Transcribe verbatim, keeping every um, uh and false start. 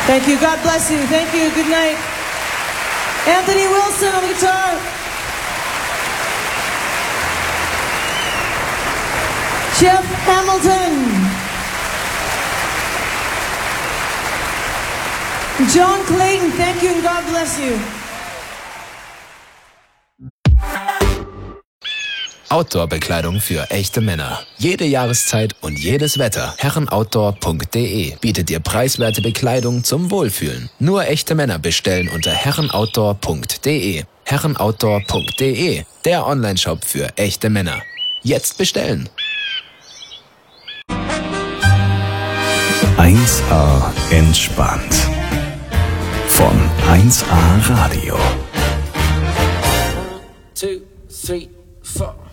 Thank you. God bless you. Thank you. Good night. Anthony Wilson on the guitar. Jeff Hamilton. John Clayton, thank you and God bless you. Outdoor-Bekleidung für echte Männer. Jede Jahreszeit und jedes Wetter. herrenoutdoor punkt de bietet dir preiswerte Bekleidung zum Wohlfühlen. Nur echte Männer bestellen unter herrenoutdoor punkt de. herrenoutdoor punkt de, der Onlineshop für echte Männer. Jetzt bestellen. eins A entspannt. Von eins A Radio. Two, three, four.